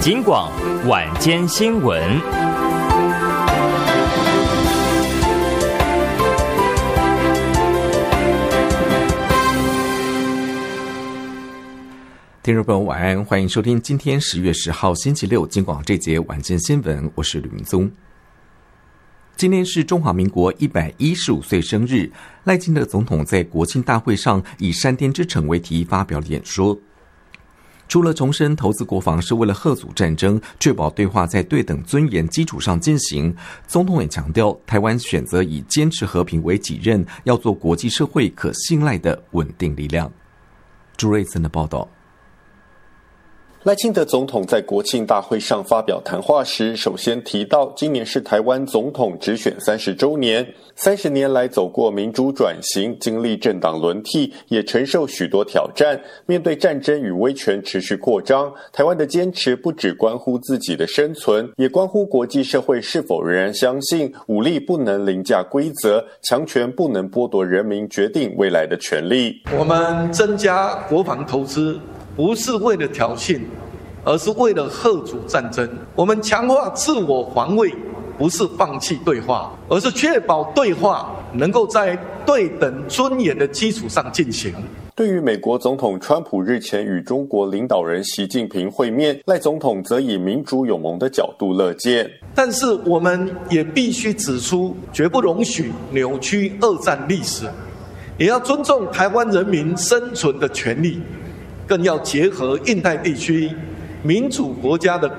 警广晚间新闻。 听众朋友晚安，欢迎收听今天10月10号星期六警广这节晚间新闻，我是吕明宗。今天是中华民国115岁生日，赖清德总统在国庆大会上以山巅之城为题发表演说。除了重申投资国防是为了吓阻战争，确保对话在对等尊严基础上进行，总统也强调，台湾选择以坚持和平为己任，要做国际社会可信赖的稳定力量。朱瑞森的报道。 赖清德总统在国庆大会上发表谈话时，首先提到今年是台湾总统直选30周年，30年来走过民主转型，经历政党轮替，也承受许多挑战。面对战争与威权持续扩张，台湾的坚持不只关乎自己的生存，也关乎国际社会是否仍然相信武力不能凌驾规则，强权不能剥夺人民决定未来的权利。 我们增加国防投资，不是为了挑衅，而是为了吓阻战争。我们强化自我防卫，不是放弃对话，而是确保对话能够在对等尊严的基础上进行。 对于美国总统川普日前与中国领导人习近平会面，赖总统则以民主有盟的角度乐见。 但是我们也必须指出，绝不容许扭曲二战历史，也要尊重台湾人民生存的权利，更要结合印太地区民主国家的